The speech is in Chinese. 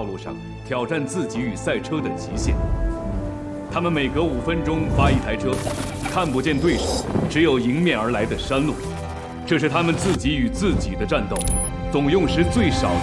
道路上挑战自己与赛车的极限。他们每隔5分钟发一台车，看不见对手，只有迎面而来的山路。这是他们自己与自己的战斗，总用时最少